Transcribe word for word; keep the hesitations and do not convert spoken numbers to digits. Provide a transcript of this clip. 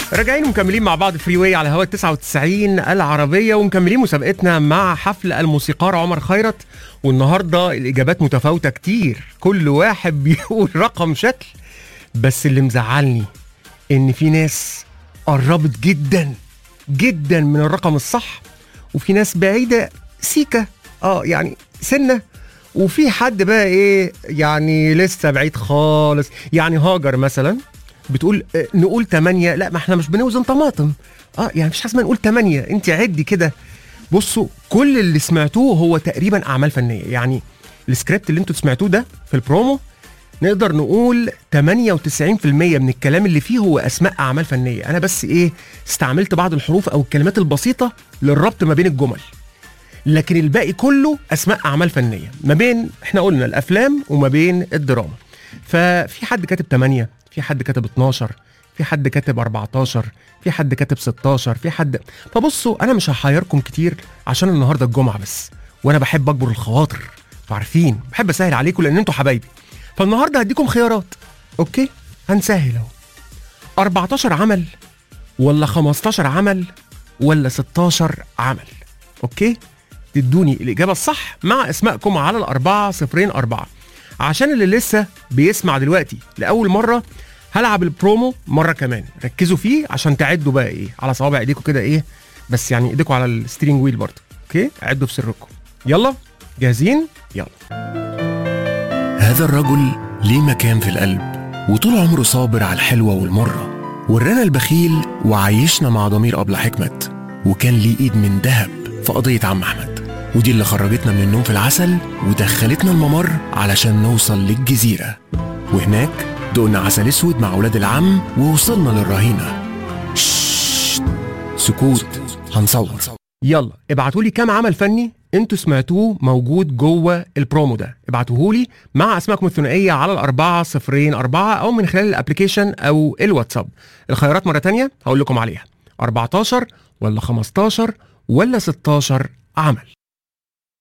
راجعين ومكملين مع بعض فري واي على هوا تسعة وتسعين العربية، ومكملين مسابقتنا مع حفل الموسيقار عمر خيرت. والنهاردة الإجابات متفاوتة كتير، كل واحد بيقول رقم شكل، بس اللي مزعلني إن في ناس قربت جدا جدا من الرقم الصح، وفي ناس بعيدة سيكة اه يعني سنة، وفي حد بقى ايه يعني لسه بعيد خالص. يعني هاجر مثلا بتقول اه نقول تمانية، لا ما احنا مش بنوزن طماطم، اه يعني مش حاسس نقول تمانية، انت عدي كده. بصوا كل اللي سمعتوه هو تقريبا اعمال فنيه، يعني السكريبت اللي انتوا سمعتوه ده في البرومو نقدر نقول تمانية وتسعين في المية من الكلام اللي فيه هو اسماء اعمال فنيه. انا بس ايه استعملت بعض الحروف او الكلمات البسيطه للربط ما بين الجمل، لكن الباقي كله اسماء اعمال فنيه ما بين احنا قلنا الافلام وما بين الدراما. ففي حد كاتب تمانية، في حد كاتب اتناشر، في حد كاتب اربعتاشر، في حد كاتب ستاشر، في حد. فبصوا انا مش هحيركم كتير عشان النهارده الجمعه بس، وانا بحب اجبر الخواطر، عارفين بحب اسهل عليكم لان انتوا حبايبي. فالنهارده هديكم خيارات، اوكي هنسهل اهو. اربعتاشر عمل ولا خمستاشر عمل ولا ستاشر عمل؟ اوكي تدوني الاجابه الصح مع اسمائكم على الاربعه صفرين اربعه. عشان اللي لسه بيسمع دلوقتي لاول مره هلعب البرومو مره كمان، ركزوا فيه عشان تعدوا بقى ايه على صوابع ايديكم كده ايه، بس يعني ايديكم على الستيرنج ويل برضه، اوكي عدوا في سركم. يلا جاهزين؟ يلا. هذا الرجل ليه مكان في القلب، وطول عمره صابر على الحلوة والمرة، ورانا البخيل وعايشنا مع ضمير أبلة حكمت، وكان ليه إيد من ذهب في قضية عم أحمد، ودي اللي خرجتنا من النوم في العسل ودخلتنا الممر علشان نوصل للجزيرة، وهناك دقنا عسل اسود مع ولاد العم ووصلنا للرهينة. ششت سكوت هنصور. يلا ابعتوا لي كام عمل فني انتوا سمعتوه موجود جوه البرومو ده، ابعتوه لي مع اسمائكم الثنائيه على الاربعه صفرين اربعه او من خلال الابلكيشن او الواتساب. الخيارات مره تانية هقول لكم عليها، اربعتاشر ولا خمستاشر ولا ستاشر عمل.